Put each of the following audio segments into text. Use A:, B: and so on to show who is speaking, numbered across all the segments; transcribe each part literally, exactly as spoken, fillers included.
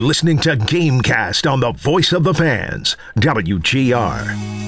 A: Listening to Gamecast on the Voice of the Fans, W G R.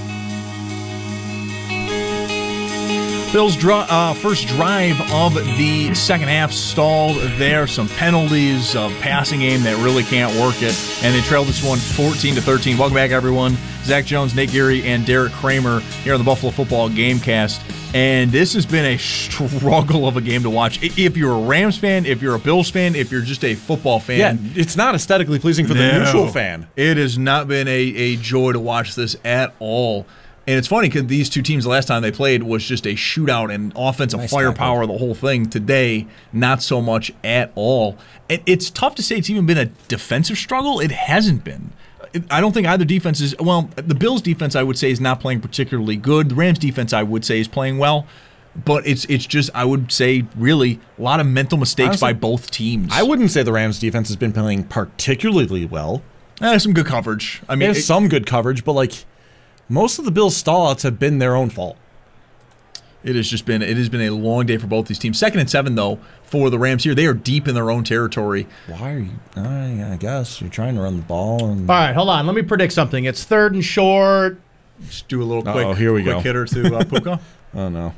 B: Bills' draw, uh, first drive of the second half stalled there. Some penalties, a passing game that really can't work it, and they trailed this one fourteen to thirteen. Welcome back, everyone. Zach Jones, Nate Geary, and Derek Kramer here on the Buffalo Football Gamecast. And this has been a struggle of a game to watch. If you're a Rams fan, if you're a Bills fan, if you're just a football fan.
C: Yeah, it's not aesthetically pleasing for
B: no,
C: the neutral fan.
B: It has not been a, a joy to watch this at all. And it's funny because these two teams, the last time they played was just a shootout and offensive nice firepower, tackle. The whole thing. Today, not so much at all. It, it's tough to say it's even been a defensive struggle. It hasn't been. I don't think either defense is – well, the Bills' defense, I would say, is not playing particularly good. The Rams' defense, I would say, is playing well. But it's it's just, I would say, really, a lot of mental mistakes Honestly, by both teams.
C: I wouldn't say the Rams' defense has been playing particularly well.
B: Eh, some good coverage. I mean,
C: There's some good coverage, but, like, most of the Bills' stallouts have been their own fault.
B: It has just been it has been a long day for both these teams. Second and seven, though, for the Rams here. They are deep in their own territory.
C: Why are you? I, I guess you're trying to run the ball. And...
D: All right, hold on. Let me predict something. It's third and short.
B: Just do a little quick,
C: Uh-oh, here we
B: quick
C: go.
B: hitter to uh, Puka.
C: Oh, no.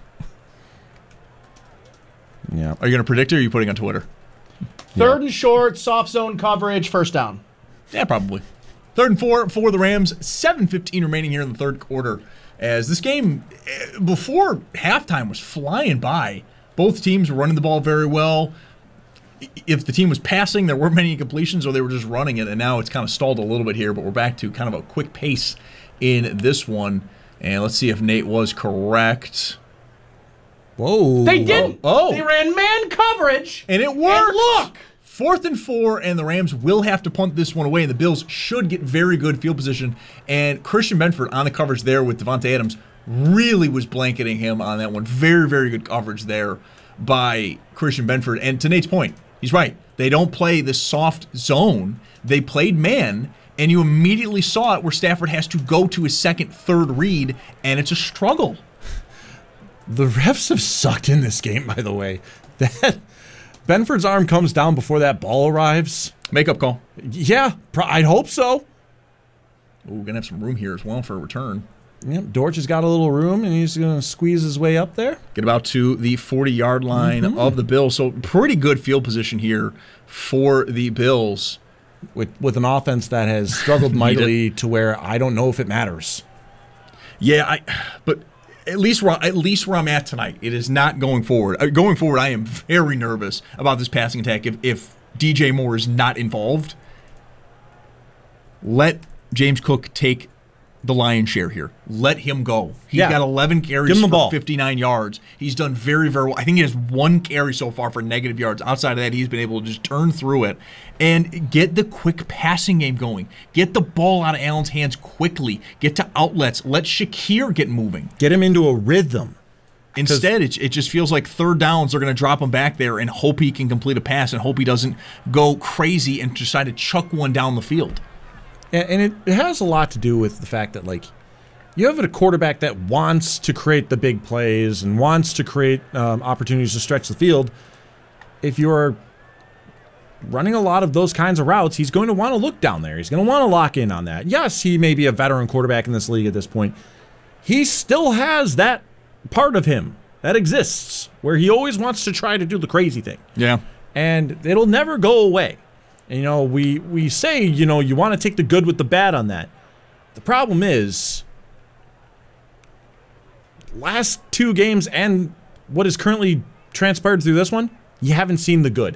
C: Yeah.
B: Are you going to predict it or are you putting it on Twitter?
D: Third
C: yeah.
D: and short, soft zone coverage, first down.
B: Yeah, probably. Third and four for the Rams. seven fifteen remaining here in the third quarter. As this game, before halftime, was flying by. Both teams were running the ball very well. If the team was passing, there weren't many incompletions, or they were just running it, and now it's kind of stalled a little bit here, but we're back to kind of a quick pace in this one. And let's see if Nate was correct.
C: Whoa.
D: They didn't.
B: Oh.
D: They ran man coverage.
B: And it worked.
D: And look.
B: Fourth and four, and the Rams will have to punt this one away, and the Bills should get very good field position. And Christian Benford on the coverage there with Devontae Adams really was blanketing him on that one. Very, very good coverage there by Christian Benford. And to Nate's point, he's right. They don't play this soft zone. They played man, and you immediately saw it where Stafford has to go to his second, third read, and it's a struggle.
C: The refs have sucked in this game, by the way. That... Benford's arm comes down before that ball arrives.
B: Makeup call.
C: Yeah, I'd hope so.
B: Ooh, we're going to have some room here as well for a return.
C: Yep, Dortch has got a little room, and he's going to squeeze his way up there.
B: Get about to the forty-yard line mm-hmm. of the Bills. So pretty good field position here for the Bills.
C: With, with an offense that has struggled mightily to where I don't know if it matters.
B: Yeah, I. but... At least, where, at least where I'm at tonight, it is not going forward. Uh, going forward, I am very nervous about this passing attack. If, if D J Moore is not involved, let James Cook take the lion's share here. Let him go. He's
C: yeah.
B: got eleven carries
C: Give him the
B: for
C: ball.
B: fifty-nine yards. He's done very, very well. I think he has one carry so far for negative yards. Outside of that, he's been able to just turn through it and get the quick passing game going. Get the ball out of Allen's hands quickly. Get to outlets. Let Shakir get moving.
C: Get him into a rhythm.
B: Instead, it, it just feels like third downs, they're going to drop him back there and hope he can complete a pass and hope he doesn't go crazy and decide to chuck one down the field.
C: And it, it has a lot to do with the fact that, like, you have a quarterback that wants to create the big plays and wants to create um, opportunities to stretch the field. If you're running a lot of those kinds of routes, he's going to want to look down there. He's going to want to lock in on that. Yes, he may be a veteran quarterback in this league at this point. He still has that part of him that exists where he always wants to try to do the crazy thing.
B: Yeah.
C: And it'll never go away. And, you know, we, we say, you know, you want to take the good with the bad on that. The problem is, last two games and what is currently transpired through this one, you haven't seen the good.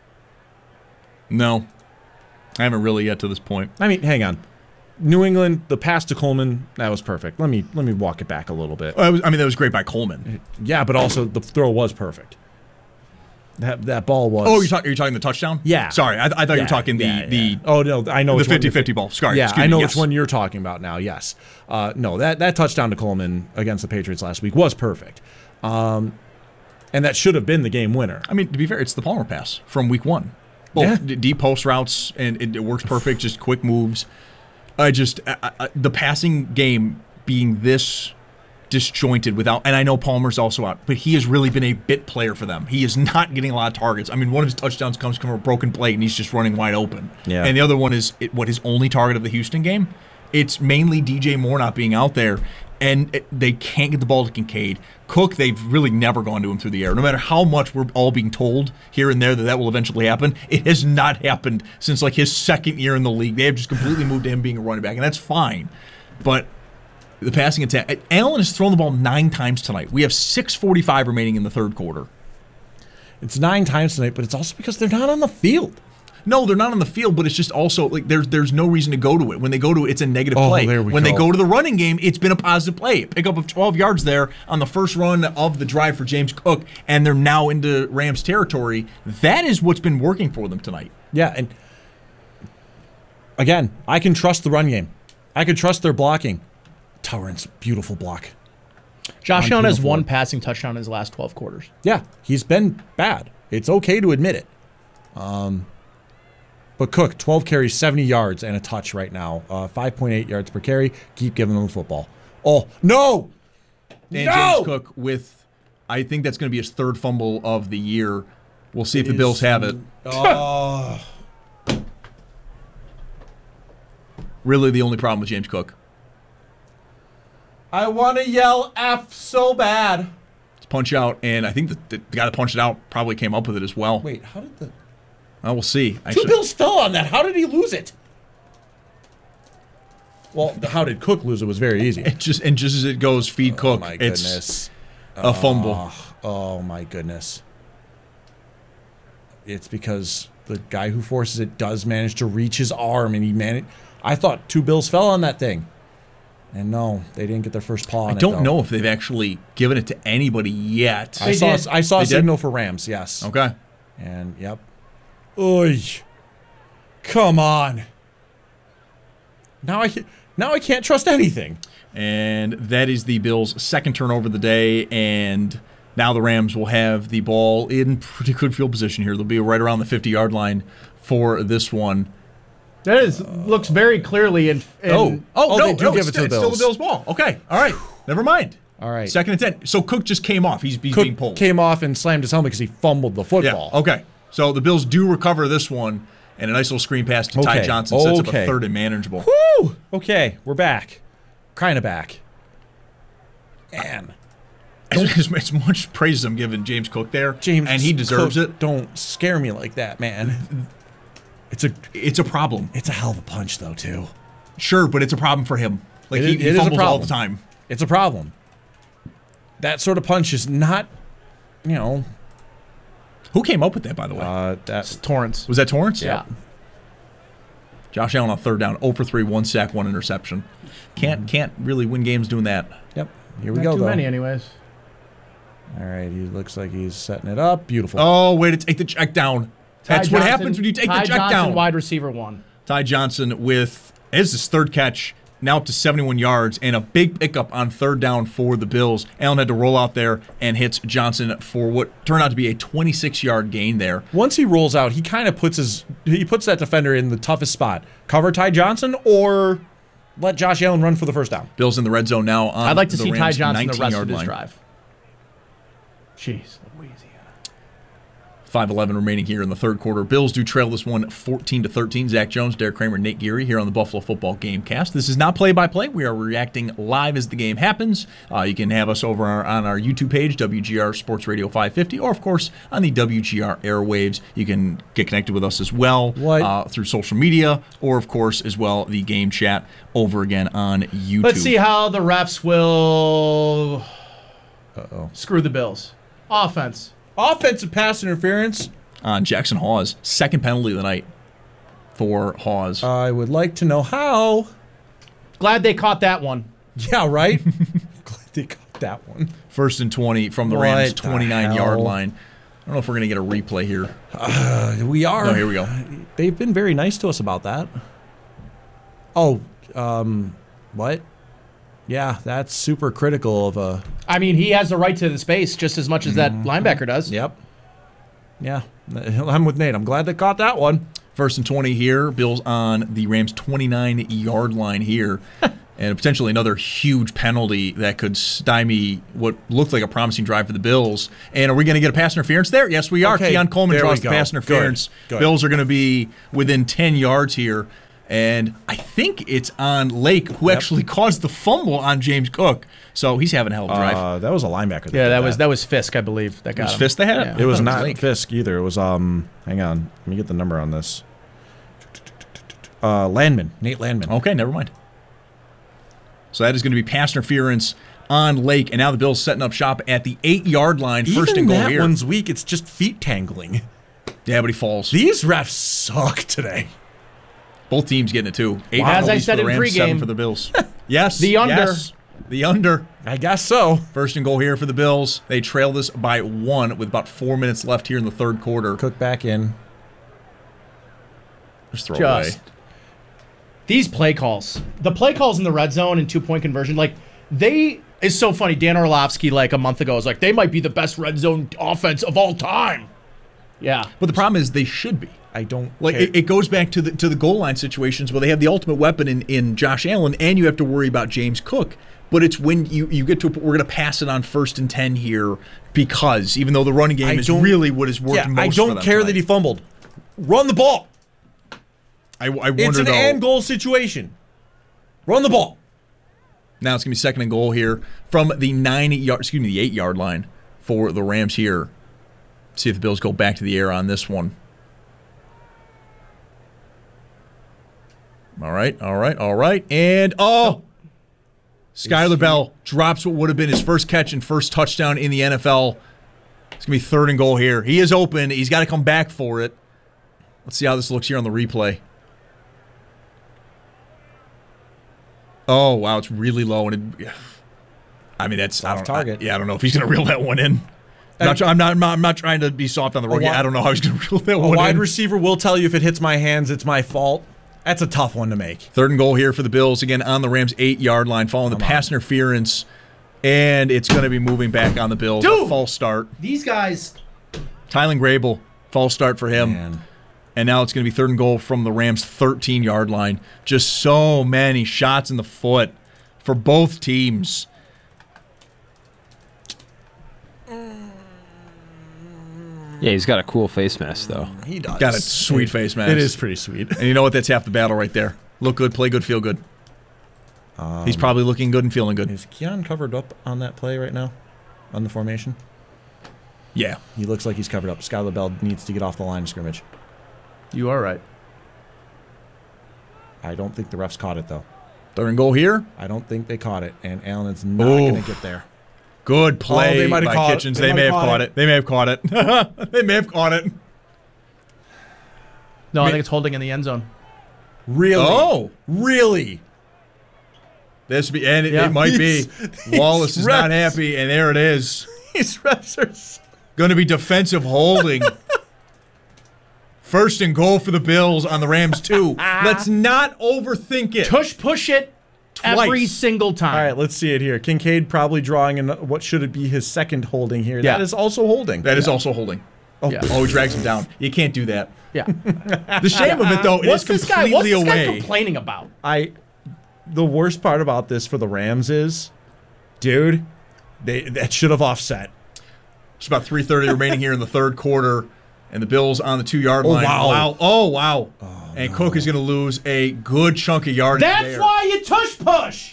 B: No. I haven't really yet to this point.
C: I mean, hang on. New England, the pass to Coleman, that was perfect. Let me let me walk it back a little bit.
B: I, was, I mean, that was great by Coleman.
C: Yeah, but also the throw was perfect. That that ball was.
B: Oh, you're, talk, are you talking the touchdown?
C: Yeah.
B: Sorry, I, I thought
C: yeah,
B: you were talking the
C: yeah, yeah.
B: the.
C: Oh no, I know
B: the
C: which
B: fifty-fifty ball. Sorry,
C: yeah,
B: excuse
C: I know
B: me,
C: which
B: yes.
C: one you're talking about now. Yes, uh, no, that that touchdown to Coleman against the Patriots last week was perfect, um, and that should have been the game winner.
B: I mean, to be fair, it's the Palmer pass from week one. Both
C: Yeah.
B: deep post routes, and it, it works perfect. Just quick moves. I just I, I, the passing game being this disjointed without, and I know Palmer's also out, but he has really been a bit player for them. He is not getting a lot of targets. I mean, one of his touchdowns comes from a broken play, and he's just running wide open.
C: Yeah.
B: And the other one is it, what his only target of the Houston game. It's mainly D J Moore not being out there, and it, they can't get the ball to Kincaid. Cook, they've really never gone to him through the air. No matter how much we're all being told here and there that that will eventually happen, it has not happened since like his second year in the league. They have just completely moved to him being a running back, and that's fine. But the passing attack, Allen has thrown the ball nine times tonight. We have six forty-five remaining in the third quarter.
C: It's nine times tonight, but it's also because they're not on the field.
B: No, they're not on the field, but it's just also like there's there's no reason to go to it. When they go to it, it's a negative
C: Oh,
B: play.
C: there we
B: when
C: go.
B: they go to the running game, it's been a positive play. Pickup of twelve yards there on the first run of the drive for James Cook, and they're now into Rams territory. That is what's been working for them tonight.
C: Yeah, and again, I can trust the run game. I can trust their blocking. Torrance, beautiful block.
D: Josh
C: On
D: Allen has
C: beautiful.
D: one passing touchdown in his last twelve quarters.
C: Yeah, he's been bad. It's okay to admit it. Um, but Cook, twelve carries, seventy yards, and a touch right now. Uh, five point eight yards per carry. Keep giving them the football. Oh, no!
B: And
C: No!
B: James Cook with, I think that's going to be his third fumble of the year. We'll see if the
C: is-
B: Bills have it.
C: Oh.
B: Really the only problem with James Cook.
C: I want to yell F so bad.
B: It's punch out, and I think the, the guy that punched it out probably came up with it as well.
C: Wait, how did the...
B: Well, we'll see.
C: Two
B: Actually,
C: Bills fell on that. How did he lose it? Well, how did Cook lose it was very easy.
B: it just and just as it goes, feed Cook.
C: Oh, my
B: It's
C: goodness.
B: a fumble.
C: Oh, oh, my goodness. It's because the guy who forces it does manage to reach his arm, and he managed... I thought two Bills fell on that thing. And no, they didn't get their first paw on
B: I
C: it,
B: don't
C: though.
B: know if they've actually given it to anybody yet.
C: I
D: They
C: saw,
D: did.
C: I saw
B: They
C: a
B: did?
C: signal for Rams, yes.
B: Okay.
C: And, yep. Oy. Come on. Now I, ca- now I can't trust anything.
B: And that is the Bills' second turnover of the day, and now the Rams will have the ball in pretty good field position here. They'll be right around the fifty-yard line for this one.
D: That is looks very clearly in. in
B: Oh, oh,
C: Oh,
B: no,
C: they do
B: no,
C: give
B: it's,
C: it to the
B: it's still the
C: Bills.
B: Bills' ball. Okay, all right, never mind.
C: All right.
B: Second and ten. So Cook just came off. He's, he's
C: Cook
B: being pulled.
C: came off and slammed his helmet because he fumbled the
B: yeah.
C: football.
B: Okay. So the Bills do recover this one, and a nice little screen pass to Ty
C: Okay,
B: Johnson sets up
C: okay.
B: a third and manageable.
C: Woo! Okay, we're back. Kind of back. Man.
B: As, as much praise as I'm giving James Cook there,
C: James
B: and he deserves
C: Cook,
B: it.
C: Don't scare me like that, man. It's a
B: It's a problem.
C: it's a hell of a punch though, too.
B: Sure, but it's a problem for him. Like
C: It
B: he,
C: is-
B: he
C: it is a
B: fumbles all
C: problem.
B: the time.
C: It's a problem. That sort of punch is not, you know,
B: Who came up with that, by the way?
C: uh that
D: Torrance.
B: Was that Torrance?
D: Yeah.
B: Josh Allen on third down, zero for three, one sack, one interception. Can't can't really win games doing that.
C: Yep. Here we
D: Not
C: go
D: too
C: though.
D: many, anyways.
C: All right, he looks like he's setting it up. Beautiful.
B: Oh, way to take the check down. That's
D: Ty
B: what
D: Johnson-
B: happens when you take
D: Ty
B: the check
D: Johnson,
B: down.
D: wide receiver one.
B: Ty Johnson with is his third catch, now up to seventy-one yards, and a big pickup on third down for the Bills. Allen had to roll out there and hits Johnson for what turned out to be a twenty-six-yard gain there.
C: Once he rolls out, he kind of puts his he puts that defender in the toughest spot. Cover Ty Johnson or let Josh Allen run for the first down.
B: Bills in the red zone now on
D: I'd like to
B: the
D: see Ty
B: Rams'
D: Johnson the rest of
B: nineteen-yard
D: his
B: line.
D: drive. Jeez, Louisiana.
B: five eleven remaining here in the third quarter. Bills do trail this one fourteen to thirteen. Zach Jones, Derek Kramer, Nate Geary here on the Buffalo Football Gamecast. This is not play-by-play. We are reacting live as the game happens. Uh, you can have us over our, on our YouTube page, W G R Sports Radio five fifty, or, of course, on the W G R airwaves. You can get connected with us as well
C: What?
B: Uh, through social media, or, of course, as well, the game chat over again on YouTube.
D: Let's see how the refs will
C: Uh-oh.
D: screw the Bills. Offense.
C: Offensive pass interference.
B: On Jackson Hawes, second penalty of the night for Hawes.
C: I would like to know how.
D: Glad they caught that one.
C: Yeah, right? Glad they got that one.
B: First and twenty from the
C: What
B: Rams'
C: the
B: twenty-nine-yard
C: hell?
B: line. I don't know if we're going to get a replay here.
C: Uh, we are.
B: No, here we go.
C: They've been very nice to us about that. Oh, um, what? Yeah, that's super critical of a.
D: I mean, he has the right to the space just as much as that linebacker does.
C: Yep. Yeah, I'm with Nate. I'm glad they caught that one.
B: First and twenty here. Bills on the Rams' twenty-nine-yard line here. and potentially another huge penalty that could stymie what looked like a promising drive for the Bills. And are we going to get a pass interference there? Yes, we are.
C: Okay,
B: Keon Coleman
C: there
B: draws
C: we
B: the
C: go.
B: pass interference.
C: Good, good.
B: Bills are going to be within ten yards here. And I think it's on Lake, who
C: Yep.
B: actually caused the fumble on James Cook. So he's having a hell of a drive.
C: Uh, that was a linebacker. That
D: Yeah,
C: did
D: that was that was Fisk, I believe. That got
B: was
D: him.
B: Fisk they had?
D: Yeah.
C: It was
B: I thought
C: not
B: Lake.
C: Fisk either. It was um. Hang on, let me get the number on this. Uh, Landman, Nate Landman.
B: Okay, never mind. So that is going to be pass interference on Lake, and now the Bills setting up shop at the eight-yard line, first
C: Even
B: and goal
C: that
B: here.
C: one's weak. It's just feet tangling.
B: Yeah, but he falls.
C: These refs suck today.
B: Both teams getting it too. Eight
D: As I
B: penalties
D: said
B: for the
D: in
B: Rams, seven
D: pregame,
B: for the Bills. Yes,
D: the under.
B: yes, the under.
C: I guess so.
B: First and goal here for the Bills. They trail this by one with about four minutes left here in the third quarter.
C: Cook back in.
B: Just throw
D: Just
B: away.
D: these play calls, the play calls in the red zone and two point conversion, like they is so funny. Dan Orlovsky, like a month ago, was like they might be the best red zone offense of all time. Yeah,
B: But the problem is they should be.
C: I don't
B: Like
C: care.
B: it, it goes back to the to the goal line situations where they have the ultimate weapon in, in Josh Allen, and you have to worry about James Cook. But it's when you, you get to a, we're going to pass it on first and ten here because even though the running game
C: I
B: is
C: don't-
B: really what is worked
C: yeah,
B: most
C: I
B: for
C: don't
B: them
C: care that
B: tonight.
C: he fumbled. Run the ball.
B: I, I wonder
C: It's an
B: though.
C: and goal situation. Run the ball.
B: Now it's going to be second and goal here from the nine yard, excuse me, the eight yard line for the Rams here. See if the Bills go back to the air on this one. All right, all right, all right, and oh, Skylar Bell drops what would have been his first catch and first touchdown in the N F L. It's gonna be third and goal here. He is open. He's got to come back for it. Let's see how this looks here on the replay. Oh wow, it's really low, and it, I mean that's I
C: Off
B: don't-
C: target.
B: I, yeah, I don't know if he's gonna reel that one in. I'm not, try- I'm not. I'm not. I'm not trying to be soft on the rookie.
C: wi-
B: I don't know how he's gonna reel that
C: A
B: one
C: wide
B: in.
C: receiver will tell you if it hits my hands, it's my fault. That's a tough one to make.
B: Third and goal here for the Bills, again on the Rams' eight-yard line, following the pass interference, and it's going to be moving back on the Bills.
D: Dude!
B: A false start.
D: these guys.
B: Tylen Grable, false start for him.
C: Man.
B: And now it's going to be third and goal from the Rams' thirteen-yard line. Just so many shots in the foot for both teams.
E: Yeah, he's got a cool face mask, though.
C: He does.
B: Got a sweet face mask.
C: It is pretty sweet.
B: And you know what? That's half the battle right there. Look good, play good, feel good. He's probably looking good and feeling good.
C: Is Keon covered up on that play right now? On the formation?
B: Yeah.
C: He looks like he's covered up. Skylar Bell needs to get off the line of scrimmage.
D: You are right.
C: I don't think the refs caught it, though.
B: Third and goal here.
C: I don't think they caught it, and Allen's not
B: Ooh.
C: going to get there.
B: Good play
C: Oh, they might have
B: by
C: caught it.
B: Kitchens.
C: They
B: They,
C: might
B: may
C: have
B: have
C: caught
B: caught
C: it.
B: it. They may have caught it. They may have caught it.
D: No, I think it's holding in the end zone.
C: Really?
B: Oh.
C: Really?
B: This be and it,
D: Yeah.
B: it might be.
C: These-
B: Wallace is
C: these
B: not
C: refs.
B: happy, and there it is.
C: These refs are... so-
B: Going to be defensive holding. First and goal for the Bills on the Rams two. Let's not overthink it.
D: Tush push it every
B: Twice.
D: single time.
C: All right, let's see it here. Kincaid probably drawing in what should it be his second holding here.
D: Yeah.
C: That is also holding.
B: That is also holding.
C: Oh,
D: Yeah.
B: Oh, he drags him down. You can't do that.
D: Yeah.
B: The shame of it, though,
D: What's
B: is
D: this guy?
B: completely
D: What's this guy
B: away.
D: complaining about?
C: I. The worst part about this for the Rams is, dude, they that should have offset.
B: It's about three thirty remaining here in the third quarter, and the Bills on the two-yard
C: Oh,
B: line.
C: wow.
B: Oh, wow. And Cook is going to lose a good chunk of yardage
D: That's
B: there.
D: why you tush push.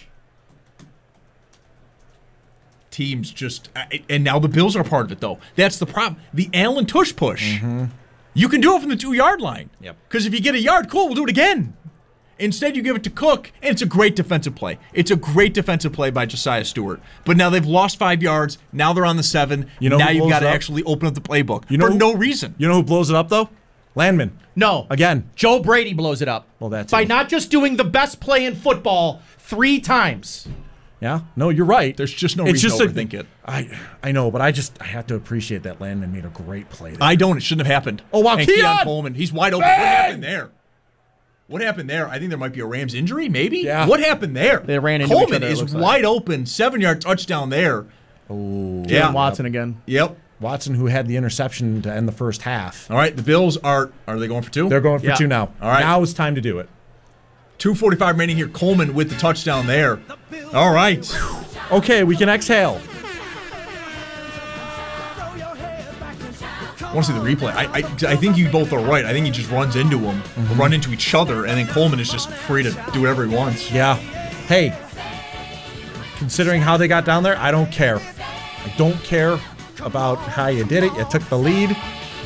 B: Teams just and now the Bills are part of it though. That's the problem. The Allen tush push. You can do it from the two yard line.
C: Yep.
B: Because if you get a yard, cool, we'll do it again. Instead, you give it to Cook, and it's a great defensive play. It's a great defensive play by Josiah Stewart. But now they've lost five yards. Now they're on the seven.
C: You know
B: now
C: who
B: you've
C: blows
B: got to
C: it up?
B: actually open up the playbook
C: You know
B: for
C: who-
B: no reason.
C: You know who blows it up though? Landman.
D: No.
C: Again.
D: Joe Brady blows it up.
C: Well, that's
D: by
C: it.
D: not just doing the best play in football three times.
C: Yeah. No, you're right.
B: There's just no
C: It's
B: reason
C: just
B: to
C: a-
B: overthink it.
C: I I know, but I just I have to appreciate that Landman made a great play there.
B: I don't. It shouldn't have happened.
C: Oh, wow,
B: And
C: Keon!
B: Keon Coleman, he's wide open. What happened there? What happened there? I think there might be a Rams injury, maybe?
C: Yeah.
B: What happened there?
D: They ran into each
B: Coleman
D: other, it
B: is
D: looks like.
B: wide open, seven-yard touchdown there.
C: Oh.
B: Yeah.
D: Jalen Watson again.
B: Yep.
C: Watson, who had the interception to end the first half.
B: All right, the Bills are, are they going for two?
C: They're going for
D: Yeah.
C: two now.
B: All right.
C: Now is time to do it.
B: two forty-five remaining here. Coleman with the touchdown there. All right.
C: Okay, we can exhale.
B: I want to see the replay. I, I I think you both are right. I think he just runs into him, mm-hmm. run into each other, and then Coleman is just free to do whatever he wants.
C: Yeah. Hey, considering how they got down there, I don't care. I don't care about how you did it. You took the lead.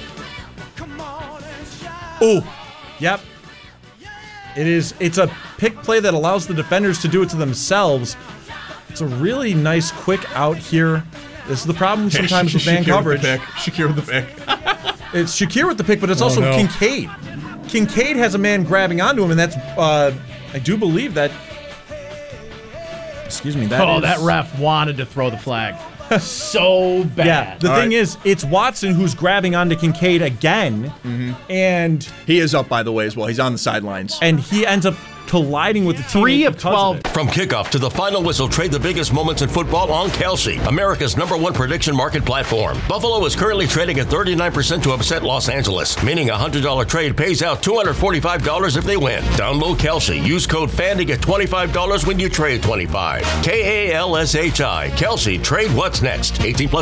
C: Oh, yep. It is. It's a pick play that allows the defenders to do it to themselves. It's a really nice quick out here. This is the problem sometimes with man coverage.
B: With Shakir with the pick.
C: It's Shakir with the pick, but it's
B: oh,
C: also
B: no.
C: Kincaid. Kincaid has a man grabbing onto him, and that's, uh, I do believe that, excuse me, that
D: Oh,
C: is,
D: that ref wanted to throw the flag. So bad.
C: Yeah, the
B: All
C: thing
B: right.
C: is, it's Watson who's grabbing onto Kincaid again,
B: mm-hmm.
C: and
B: he is up, by the way, as well. He's on the sidelines.
C: And he ends up colliding with the
D: three of twelve.
C: Of
F: From kickoff to the final whistle, trade the biggest moments in football on Kelsey, America's number one prediction market platform. Buffalo is currently trading at thirty-nine percent to upset Los Angeles, meaning a one hundred dollars trade pays out two hundred forty-five dollars if they win. Download Kelsey. Use code F A N to get twenty-five dollars when you trade twenty-five dollars. K A L S H I. Kelsey. Trade what's next. eighteen plus